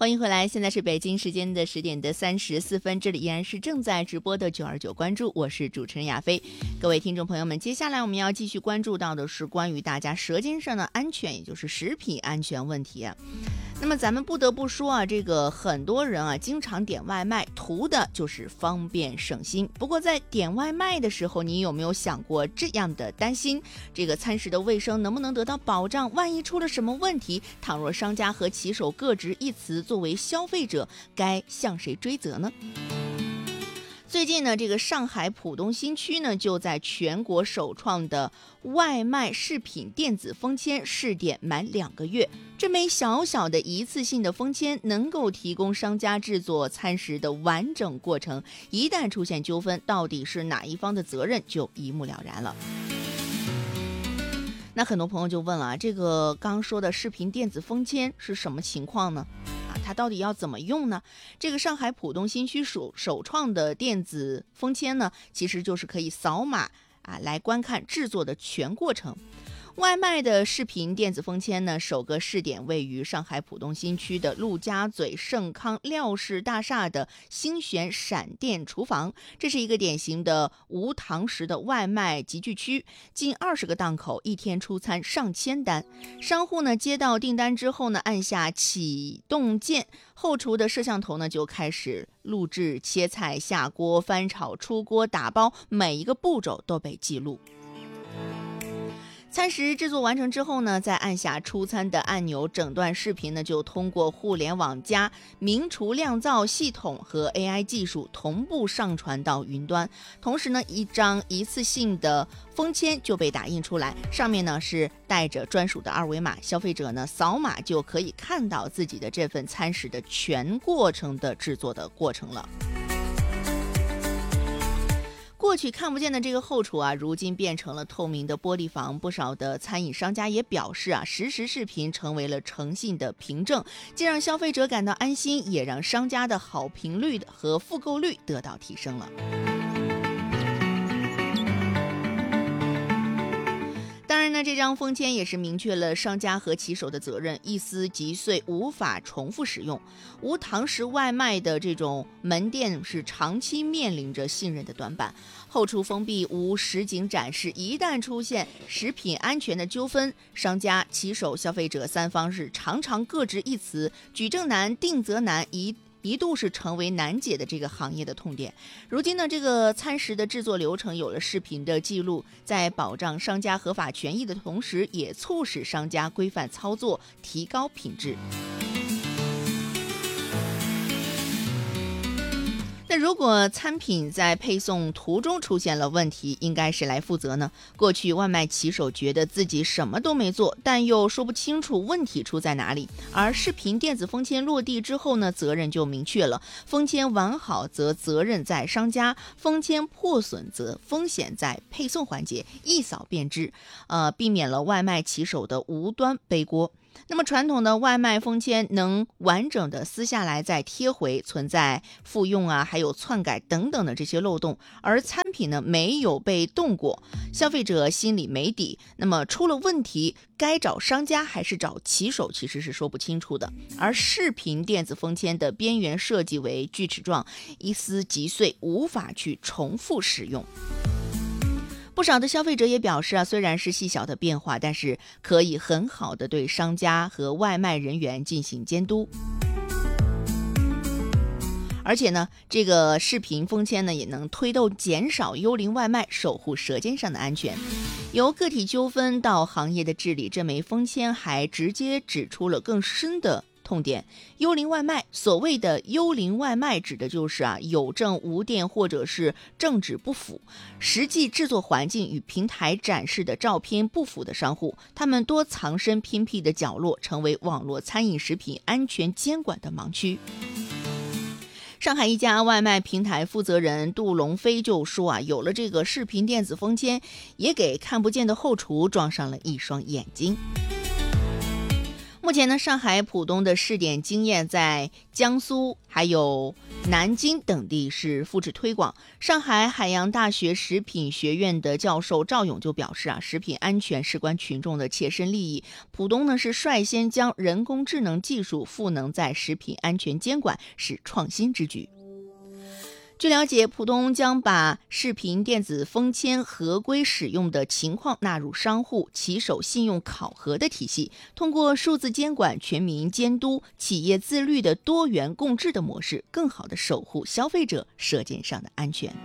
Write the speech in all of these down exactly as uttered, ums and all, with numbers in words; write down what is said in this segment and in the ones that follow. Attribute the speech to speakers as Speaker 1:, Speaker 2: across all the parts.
Speaker 1: 欢迎回来，现在是北京时间的十点的三十四分，这里依然是正在直播的九二九关注，我是主持人亚飞。各位听众朋友们，接下来我们要继续关注到的是关于大家舌尖上的安全，也就是食品安全问题啊。那么咱们不得不说啊，这个很多人啊经常点外卖，图的就是方便省心。不过在点外卖的时候，你有没有想过这样的担心？这个餐食的卫生能不能得到保障？万一出了什么问题，倘若商家和骑手各执一词，作为消费者该向谁追责呢？最近呢，这个上海浦东新区呢，就在全国首创的外卖视频电子封签试点满两个月。这枚小小的一次性的封签能够提供商家制作餐食的完整过程，一旦出现纠纷，到底是哪一方的责任就一目了然了。那很多朋友就问了，这个刚说的视频电子封签是什么情况呢？它到底要怎么用呢？这个上海浦东新区首首创的电子封签呢，其实就是可以扫码啊来观看制作的全过程。外卖的视频电子封签呢，首个试点位于上海浦东新区的陆家嘴盛康廖氏大厦的星璇闪电厨房。这是一个典型的无堂食的外卖集聚区，近二十个档口，一天出餐上千单。商户呢接到订单之后呢，按下启动键，后厨的摄像头呢就开始录制切菜、下锅、翻炒、出锅、打包，每一个步骤都被记录。餐食制作完成之后呢，再按下出餐的按钮，整段视频呢就通过互联网加名厨酿造系统和 A I 技术同步上传到云端。同时呢，一张一次性的封签就被打印出来，上面呢是带着专属的二维码，消费者呢扫码就可以看到自己的这份餐食的全过程的制作的过程了。过去看不见的这个后厨啊，如今变成了透明的玻璃房。不少的餐饮商家也表示啊，实时视频成为了诚信的凭证，既让消费者感到安心，也让商家的好评率和复购率得到提升了。当然呢，这张封签也是明确了商家和骑手的责任，一丝即碎，无法重复使用。无堂食外卖的这种门店是长期面临着信任的短板，后厨封闭，无实景展示，一旦出现食品安全的纠纷，商家、骑手、消费者三方是常常各执一词，举证难，定责难，一一度是成为难解的这个行业的痛点。如今呢，这个餐食的制作流程有了视频的记录，在保障商家合法权益的同时，也促使商家规范操作，提高品质。那如果餐品在配送途中出现了问题，应该谁来负责呢？过去外卖骑手觉得自己什么都没做，但又说不清楚问题出在哪里。而视频电子封签落地之后呢，责任就明确了，封签完好则责任在商家，封签破损则风险在配送环节，一扫便知，呃，避免了外卖骑手的无端背锅。那么传统的外卖封签能完整的撕下来再贴回，存在复用啊，还有篡改等等的这些漏洞，而餐品呢没有被动过，消费者心里没底，那么出了问题该找商家还是找骑手其实是说不清楚的。而视频电子封签的边缘设计为锯齿状，一撕即碎，无法去重复使用。不少的消费者也表示啊，虽然是细小的变化，但是可以很好的对商家和外卖人员进行监督。而且呢，这个视频封签呢，也能推动减少幽灵外卖，守护舌尖上的安全。由个体纠纷到行业的治理，这枚封签还直接指出了更深的痛点。幽灵外卖，所谓的幽灵外卖指的就是啊有证无店或者是证纸不符，实际制作环境与平台展示的照片不符的商户，他们多藏身偏僻的角落，成为网络餐饮食品安全监管的盲区。上海一家外卖平台负责人杜龙飞就说啊，有了这个视频电子封签，也给看不见的后厨装上了一双眼睛。 目前呢，上海浦东的试点经验在江苏还有南京等地是复制推广。上海海洋大学食品学院的教授赵勇就表示啊，食品安全事关群众的切身利益。浦东呢是率先将人工智能技术赋能在食品安全监管，是创新之举。据了解，浦东将把视频电子封签合规使用的情况纳入商户骑手信用考核的体系，通过数字监管、全民监督、企业自律的多元共治的模式，更好地守护消费者舌尖上的安全。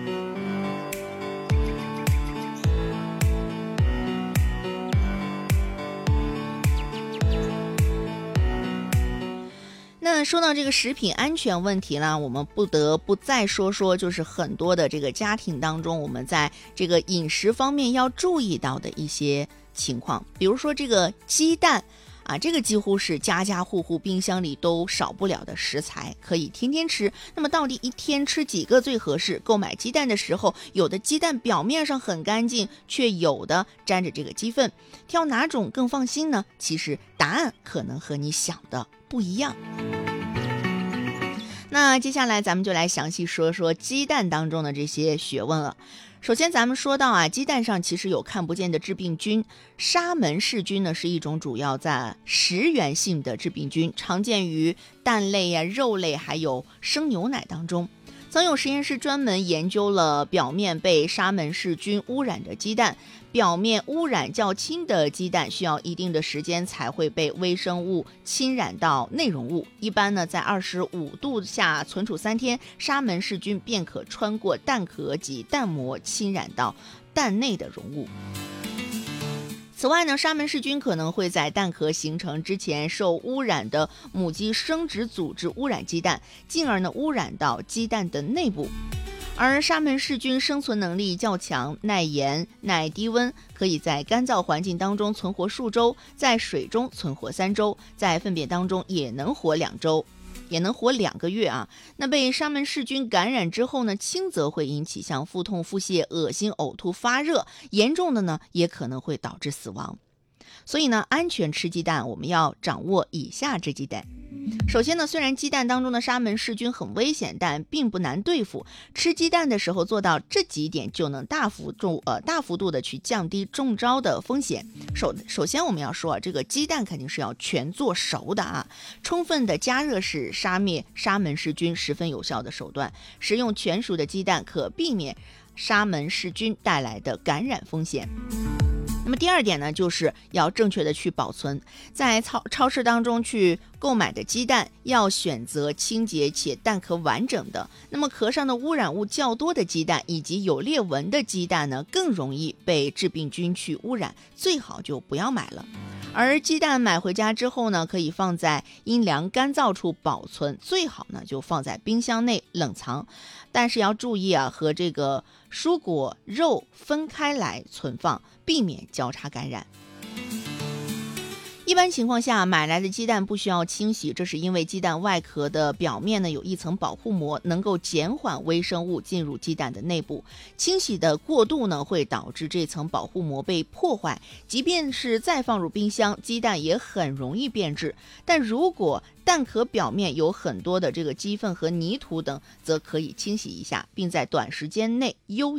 Speaker 1: 那说到这个食品安全问题呢，我们不得不再说说，就是很多的这个家庭当中，我们在这个饮食方面要注意到的一些情况。比如说这个鸡蛋啊，这个几乎是家家户户冰箱里都少不了的食材，可以天天吃。那么到底一天吃几个最合适？购买鸡蛋的时候，有的鸡蛋表面上很干净，却有的沾着这个鸡粪，挑哪种更放心呢？其实答案可能和你想的不一样。那接下来咱们就来详细说说鸡蛋当中的这些学问了。首先咱们说到啊，鸡蛋上其实有看不见的致病菌，沙门氏菌呢是一种主要在食源性的致病菌，常见于蛋类啊、肉类还有生牛奶当中。曾有实验室专门研究了表面被沙门氏菌污染的鸡蛋，表面污染较轻的鸡蛋需要一定的时间才会被微生物侵染到内容物，一般呢在二十五度下存储三天，沙门氏菌便可穿过蛋壳及蛋膜侵染到蛋内的溶物。此外呢，沙门氏菌可能会在蛋壳形成之前受污染的母鸡生殖组织污染鸡蛋，进而呢污染到鸡蛋的内部。而沙门氏菌生存能力较强，耐盐、耐低温，可以在干燥环境当中存活数周，在水中存活三周，在粪便当中也能活两周。也能活两个月啊。那被沙门氏菌感染之后呢，轻则会引起像腹痛、腹泻、恶心、呕吐、发热，严重的呢也可能会导致死亡。所以呢，安全吃鸡蛋，我们要掌握以下这几点。首先呢，虽然鸡蛋当中的沙门氏菌很危险，但并不难对付。吃鸡蛋的时候做到这几点，就能大幅度呃大幅度的去降低中招的风险。首首先我们要说啊，这个鸡蛋肯定是要全做熟的啊，充分的加热是杀灭沙门氏菌十分有效的手段。食用全熟的鸡蛋可避免沙门氏菌带来的感染风险。那么第二点呢，就是要正确的去保存，在超超市当中去购买的鸡蛋要选择清洁且蛋壳完整的。那么壳上的污染物较多的鸡蛋以及有裂纹的鸡蛋呢，更容易被致病菌去污染，最好就不要买了。而鸡蛋买回家之后呢，可以放在阴凉干燥处保存，最好呢就放在冰箱内冷藏。但是要注意啊，和这个蔬果肉分开来存放，避免交叉感染。一般情况下，买来的鸡蛋不需要清洗，这是因为鸡蛋外壳的表面呢有一层保护膜，能够减缓微生物进入鸡蛋的内部。清洗的过度呢，会导致这层保护膜被破坏，即便是再放入冰箱，鸡蛋也很容易变质。但如果蛋壳表面有很多的这个鸡粪和泥土等，则可以清洗一下，并在短时间内优